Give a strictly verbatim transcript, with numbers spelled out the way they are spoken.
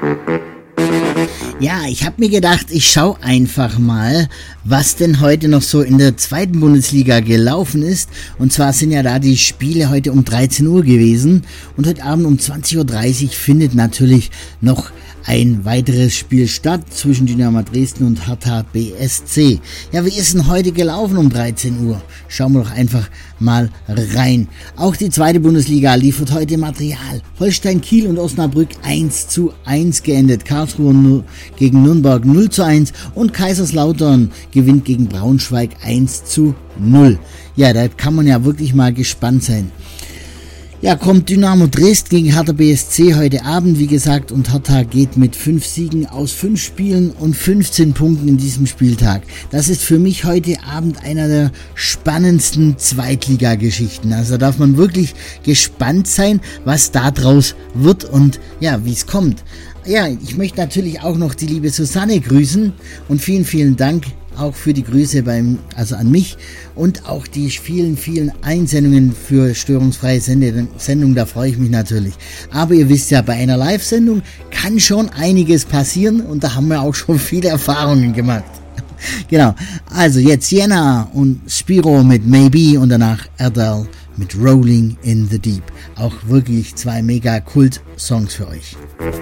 Ja, ich habe mir gedacht, ich schaue einfach mal, was denn heute noch so in der zweiten Bundesliga gelaufen ist. Und zwar sind ja da die Spiele heute um dreizehn Uhr gewesen. Und heute Abend um zwanzig Uhr dreißig findet natürlich noch ein weiteres Spiel statt zwischen Dynamo Dresden und Hertha B S C. Ja, wie ist denn heute gelaufen um dreizehn Uhr? Schauen wir doch einfach mal rein. Auch die zweite Bundesliga liefert heute Material. Holstein Kiel und Osnabrück eins zu eins geendet. Karlsruhe gegen Nürnberg null zu eins und Kaiserslautern gewinnt gegen Braunschweig eins zu null. Ja, da kann man ja wirklich mal gespannt sein. Ja, kommt Dynamo Dresden gegen Hertha B S C heute Abend, wie gesagt, und Hertha geht mit fünf Siegen aus fünf Spielen und fünfzehn Punkten in diesem Spieltag. Das ist für mich heute Abend einer der spannendsten Zweitligageschichten. Also da darf man wirklich gespannt sein, was da draus wird und ja, wie es kommt. Ja, ich möchte natürlich auch noch die liebe Susanne grüßen und vielen, vielen Dank auch für die Grüße beim, also an mich und auch die vielen, vielen Einsendungen für störungsfreie Sendung, da freue ich mich natürlich. Aber ihr wisst ja, bei einer Live-Sendung kann schon einiges passieren und da haben wir auch schon viele Erfahrungen gemacht. Genau, also jetzt Jena und Spiro mit Maybe und danach Erdal mit Rolling in the Deep. Auch wirklich zwei mega Kult-Songs für euch.